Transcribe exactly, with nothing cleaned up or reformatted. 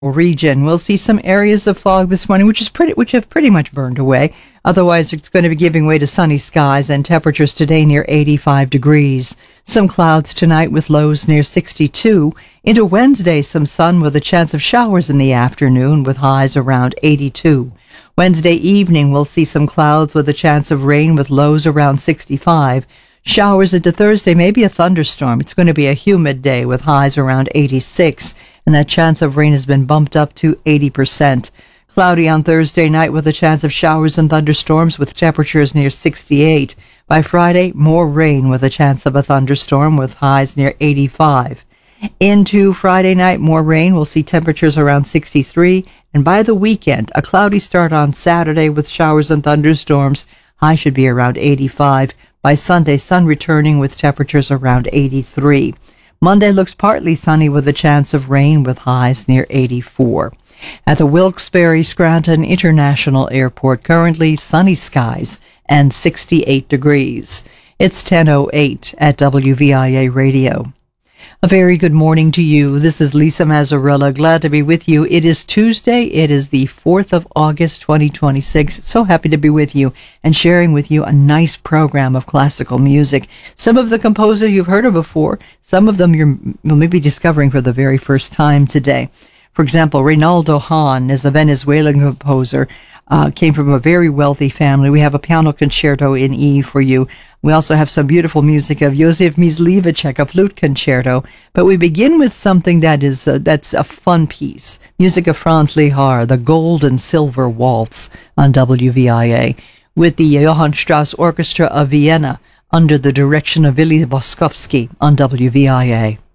region. We'll see some areas of fog this morning, which is pretty, which have pretty much burned away. Otherwise, it's going to be giving way to sunny skies and temperatures today near eighty-five degrees. Some clouds tonight with lows near sixty-two. Into Wednesday, some sun with a chance of showers in the afternoon with highs around eighty-two. Wednesday evening, we'll see some clouds with a chance of rain with lows around sixty-five. Showers into Thursday, maybe a thunderstorm. It's going to be a humid day with highs around eighty-six, and that chance of rain has been bumped up to eighty percent. Cloudy on Thursday night with a chance of showers and thunderstorms with temperatures near sixty-eight. By Friday, more rain with a chance of a thunderstorm with highs near eighty-five. Into Friday night, more rain. We'll see temperatures around sixty-three. And by the weekend, a cloudy start on Saturday with showers and thunderstorms. High should be around eighty-five. By Sunday, sun returning with temperatures around eighty-three. Monday looks partly sunny with a chance of rain with highs near eighty-four. At the Wilkes-Barre Scranton International Airport, currently sunny skies and sixty-eight degrees. It's ten oh eight at W V I A Radio. A very good morning to you. This is Lisa Mazzarella. Glad to be with you. It is Tuesday. It is the fourth of August, twenty twenty-six. So happy to be with you and sharing with you a nice program of classical music. Some of the composers you've heard of before, some of them you're maybe discovering for the very first time today. For example, Reynaldo Hahn is a Venezuelan composer, uh, came from a very wealthy family. We have a piano concerto in E for you. We also have some beautiful music of Josef Mysliveček, a flute concerto. But we begin with something that is uh, that's a fun piece. Music of Franz Lehár, the Gold and Silver Waltz on W V I A, with the Johann Strauss Orchestra of Vienna under the direction of Willy Boskowski on W V I A.